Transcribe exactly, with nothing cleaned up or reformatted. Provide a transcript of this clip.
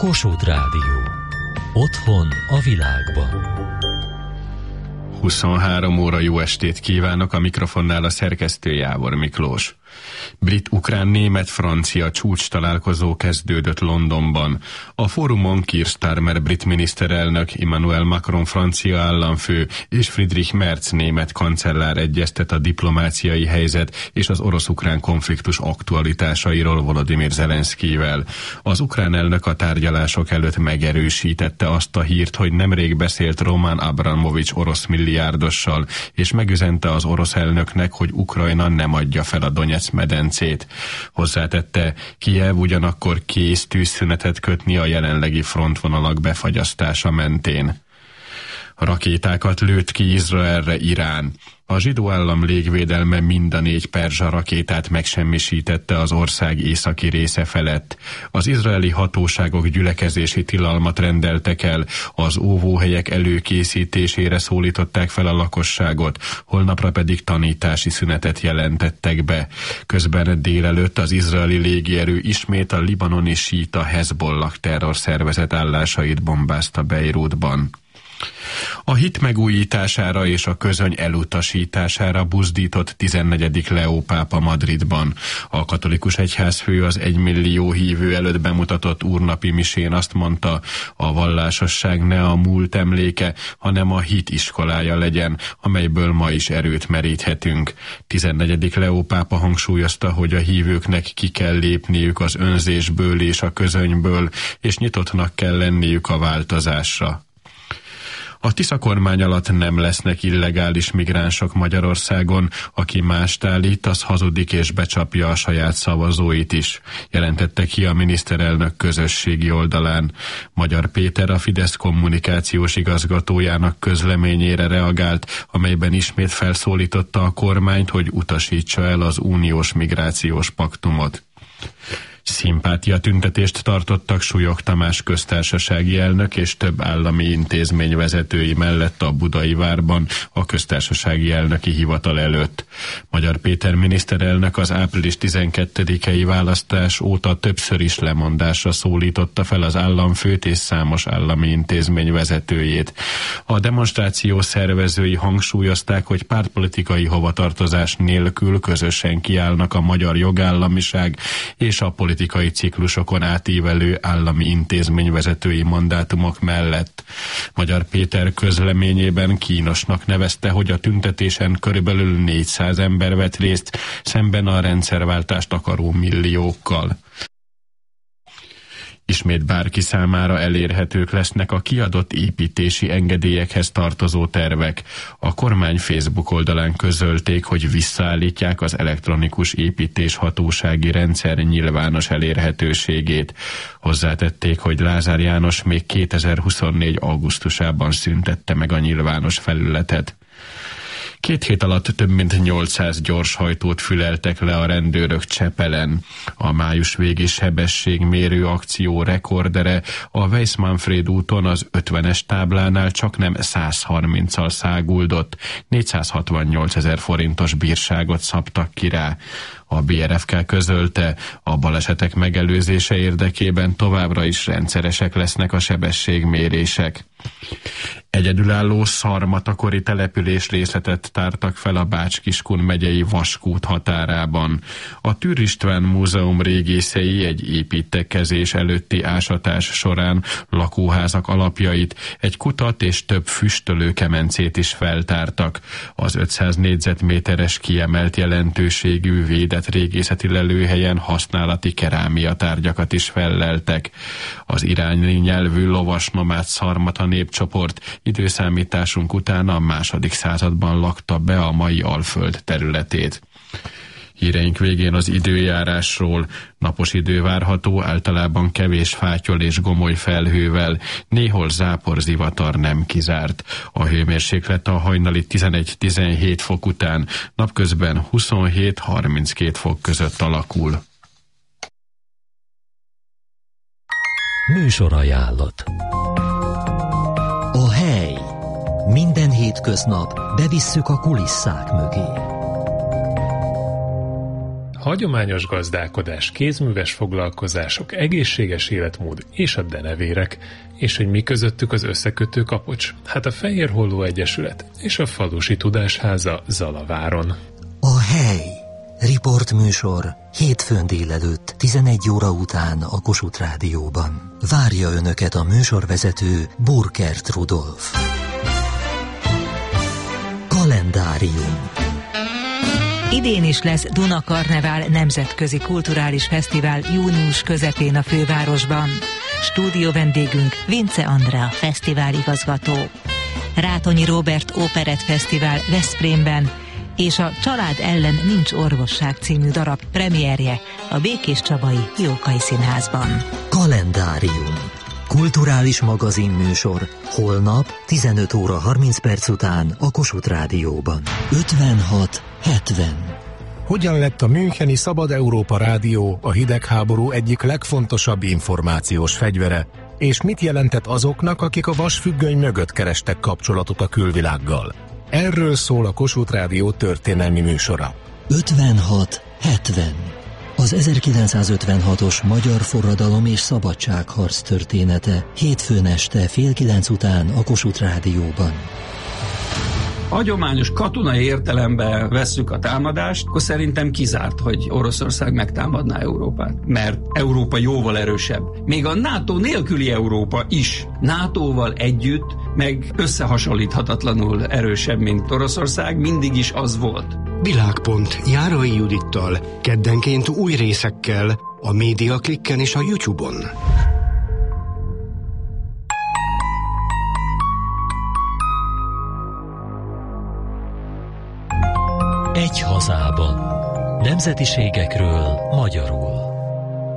Kossuth Rádió. Otthon a világban. huszonhárom óra, jó estét kívánok, a mikrofonnál a szerkesztő Jávor Miklós. Brit, ukrán, német, francia csúcs találkozó kezdődött Londonban. A fórumon Keir Starmer brit miniszterelnök, Emmanuel Macron francia államfő és Friedrich Merz német kancellár egyeztet a diplomáciai helyzet és az orosz-ukrán konfliktus aktualitásairól Volodymyr Zelenszkijvel. Az ukrán elnök a tárgyalások előtt megerősítette azt a hírt, hogy nemrég beszélt Roman Abramovics orosz milliárdossal, és megüzente az orosz elnöknek, hogy Ukrajna nem adja fel a Donetsz medencét. Hozzátette, Kijev ugyanakkor kész tűzszünetet kötni a jelenlegi frontvonalak befagyasztása mentén. Rakétákat lőtt ki Izraelre Irán. A zsidó állam légvédelme mind a négy perzsa rakétát megsemmisítette az ország északi része felett. Az izraeli hatóságok gyülekezési tilalmat rendeltek el, az óvóhelyek előkészítésére szólították fel a lakosságot, holnapra pedig tanítási szünetet jelentettek be. Közben délelőtt az izraeli légierő ismét a libanoni síta Hezbollah terrorszervezet állásait bombázta Beirutban. A hit megújítására és a közöny elutasítására buzdított tizennegyedik Leó pápa Madridban. A katolikus egyházfő az egymillió hívő előtt bemutatott úrnapi misén azt mondta, a vallásosság ne a múlt emléke, hanem a hit iskolája legyen, amelyből ma is erőt meríthetünk. tizennegyedik Leó pápa hangsúlyozta, hogy a hívőknek ki kell lépniük az önzésből és a közönyből, és nyitottnak kell lenniük a változásra. A Tisza kormány alatt nem lesznek illegális migránsok Magyarországon, aki mást állít, az hazudik és becsapja a saját szavazóit is, jelentette ki a miniszterelnök közösségi oldalán. Magyar Péter, a Fidesz kommunikációs igazgatójának közleményére reagált, amelyben ismét felszólította a kormányt, hogy utasítsa el az uniós migrációs paktumot. Szimpátia tüntetést tartottak Súlyog Tamás köztársasági elnök és több állami intézmény vezetői mellett a Budai Várban a köztársasági elnöki hivatal előtt. Magyar Péter miniszterelnök az április tizenkettedikei választás óta többször is lemondásra szólította fel az államfőt és számos állami intézmény vezetőjét. A demonstráció szervezői hangsúlyozták, hogy pártpolitikai hovatartozás nélkül közösen kiállnak a magyar jogállamiság és a politikai ciklusokon átívelő állami intézményvezetői mandátumok mellett. Magyar Péter közleményében kínosnak nevezte, hogy a tüntetésen körülbelül négyszáz ember vett részt, szemben a rendszerváltást akaró milliókkal. Ismét bárki számára elérhetők lesznek a kiadott építési engedélyekhez tartozó tervek. A kormány Facebook oldalán közölték, hogy visszaállítják az elektronikus építéshatósági rendszer nyilvános elérhetőségét. Hozzátették, hogy Lázár János még kétezer-huszonnégy augusztusában szüntette meg a nyilvános felületet. Két hét alatt több mint nyolcszáz gyorshajtót füleltek le a rendőrök Csepelen. A május végi sebességmérő akció rekordere a Weiss-Manfréd úton az ötvenes táblánál csaknem száz harminccal száguldott, négyszázhatvannyolcezer forintos bírságot szabtak ki rá. A bé er ef ká közölte, a balesetek megelőzése érdekében továbbra is rendszeresek lesznek a sebességmérések. Egyedülálló szarmatakori település részletet tártak fel a Bács-Kiskun megyei Vaskút határában. A Türr István Múzeum régészei egy építkezés előtti ásatás során lakóházak alapjait, egy kutat és több füstölő kemencét is feltártak. Az ötszáz négyzetméteres kiemelt jelentőségű védett régészeti lelőhelyen használati kerámia tárgyakat is felleltek. Az iráni nyelvű lovas nomád szarmata népcsoport időszámításunk után a második században lakta be a mai Alföld területét. Híreink végén az időjárásról. Napos idő várható, általában kevés fátyol és gomoly felhővel, néhol zápor, zivatar nem kizárt. A hőmérséklet a hajnali tizenegy-tizenhét fok után napközben huszonhét-harminckét fok között alakul. Műsorajánlat. A hely. Minden hétköznap bevisszük a kulisszák mögé. hagyományos gazdálkodás, kézműves foglalkozások, egészséges életmód és a denevérek, és hogy mi közöttük az összekötő kapocs? Hát a Fehérholló Egyesület és a Falusi Tudásháza Zalaváron. A hely. Riportműsor hétfőn délelőtt tizenegy óra után a Kossuth Rádióban. Várja Önöket a műsorvezető Burkert Rudolf. Kalendárium. Idén is lesz Duna Karnevál nemzetközi kulturális fesztivál június közepén a fővárosban. Stúdió vendégünk Vince Andrea fesztivál igazgató. Rátonyi Róbert Operett Fesztivál Veszprémben, és a Család ellen nincs orvosság című darab premierje a Békés Csabai Jókai Színházban. Kalendárium. Kulturális magazinműsor holnap tizenöt óra harminc perc után a Kossuth Rádióban. ötvenhat hetven. Hogyan lett a Müncheni Szabad Európa Rádió a hidegháború egyik legfontosabb információs fegyvere, és mit jelentett azoknak, akik a vasfüggöny mögött kerestek kapcsolatot a külvilággal? Erről szól a Kossuth Rádió történelmi műsora. ötvenhat hetven. Az ezerkilencszázötvenhatos magyar forradalom és szabadságharc története hétfőn este fél kilenc után a Kossuth Rádióban. Hagyományos katonai értelemben vesszük a támadást, akkor szerintem kizárt, hogy Oroszország megtámadná Európát. Mert Európa jóval erősebb. Még a NATO nélküli Európa is nátóval együtt, meg összehasonlíthatatlanul erősebb, mint Oroszország, mindig is az volt. Világpont Járai Judittal, keddenként új részekkel, a Média Klikken és a YouTube-on. Egy hazában. Nemzetiségekről magyarul.